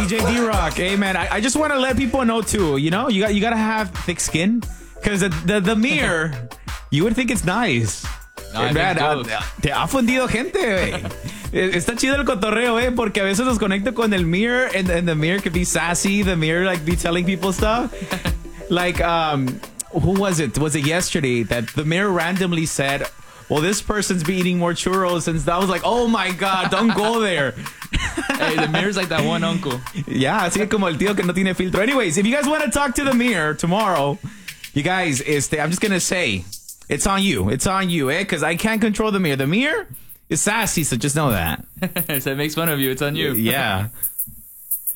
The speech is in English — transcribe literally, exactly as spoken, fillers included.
J D-Rock. Hey, man, I, I just want to let people know, too, you know, you got you got to have thick skin. Because the, the, the mirror, you would think it's nice. No, I man, think ah, te ha fundido gente, güey. Está chido el cotorreo, eh, porque a veces nos conecto con el mirror, and, and the mirror could be sassy, the mirror like be telling people stuff. Like, um, who was it? Was it yesterday that the mirror randomly said, well, this person's be eating more churros, and I was like, oh my God, don't go there. Hey, the mirror's like that one uncle. Yeah, así como el tío que no tiene filtro. Anyways, if you guys want to talk to the mirror tomorrow, you guys, este, I'm just going to say, it's on you. It's on you, eh? Because I can't control the mirror. The mirror is sassy, so just know that. So it makes fun of you. It's on you. Yeah.